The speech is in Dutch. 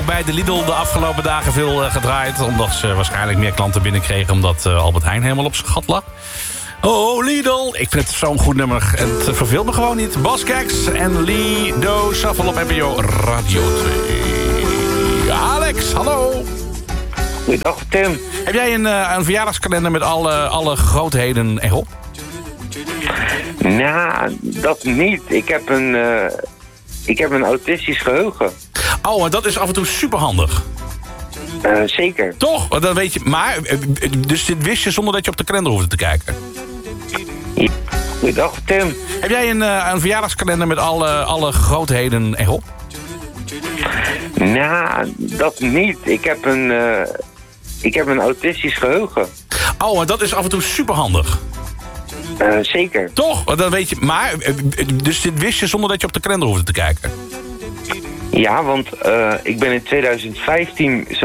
Bij de Lidl de afgelopen dagen veel gedraaid. Omdat ze waarschijnlijk meer klanten binnenkregen. Omdat Albert Heijn helemaal op zijn gat lag. Oh, Lidl. Ik vind het zo'n goed nummer. Het verveelt me gewoon niet. Bas Keks en Lido Shuffle op NPO Radio 2. Alex, hallo. Goedendag, Tim. Heb jij een verjaardagskalender met alle grootheden erop? Nou, dat niet. Ik heb een autistisch geheugen. Oh, en dat is af en toe superhandig. Zeker. Toch? Dan weet je. Maar, dus dit wist je zonder dat je op de kalender hoefde te kijken? Goedendag, Tim. Heb jij een verjaardagskalender met alle grootheden erop? Nou, dat niet. Ik heb een autistisch geheugen. Oh, en dat is af en toe superhandig. Zeker. Toch? Dan weet je. Maar, dus dit wist je zonder dat je op de kalender hoefde te kijken? Ja, want ik ben in 2015